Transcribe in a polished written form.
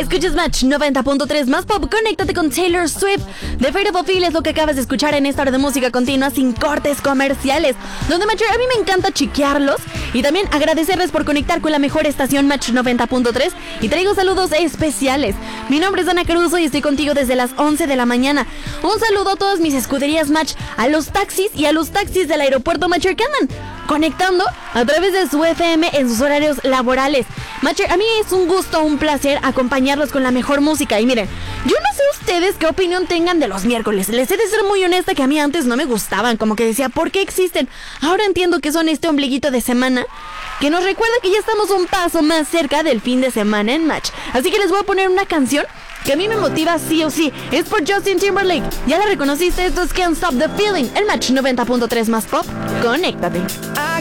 Escuchas Match 90.3 más pop. Conéctate con Taylor Swift. The Fate of Ophelia es lo que acabas de escuchar en esta hora de música continua sin cortes comerciales, donde Match, a mí me encanta chiquearlos y también agradecerles por conectar con la mejor estación Match 90.3 y traigo saludos especiales. Mi nombre es Ana Caruso y estoy contigo desde las 11 de la mañana. Un saludo a todas mis escuderías Match, a los taxis y a los taxis del aeropuerto Match que andan conectando a través de su FM en sus horarios laborales. Matcher, a mí es un gusto, un placer acompañarlos con la mejor música. Y miren, yo no sé ustedes qué opinión tengan de los miércoles. Les he de ser muy honesta que a mí antes no me gustaban. Como que decía, ¿por qué existen? Ahora entiendo que son este ombliguito de semana que nos recuerda que ya estamos un paso más cerca del fin de semana en Match. Así que les voy a poner una canción que a mí me motiva sí o sí. Es por Justin Timberlake. ¿Ya la reconociste? Esto es Can't Stop the Feeling. El Match 90.3 más pop. Conéctate. I